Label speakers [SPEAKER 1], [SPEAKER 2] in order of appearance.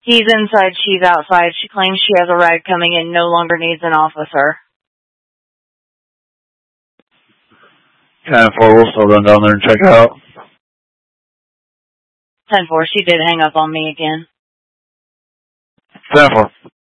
[SPEAKER 1] He's inside, she's outside. She claims she has a ride coming in, no longer needs an officer.
[SPEAKER 2] 10-4, we'll still run down there and check it out.
[SPEAKER 1] 10-4, she did hang up on me again.
[SPEAKER 2] 10-4.